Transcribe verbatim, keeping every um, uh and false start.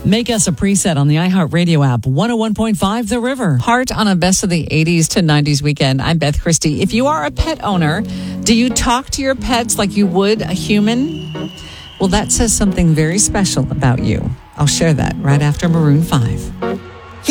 Make us a preset on the iHeartRadio app. one oh one point five The River. Heart on a best of the eighties to nineties weekend. I'm Beth Christie. If you are a pet owner, do you talk to your pets like you would a human? Well, that says something very special about you. I'll share that right after Maroon five.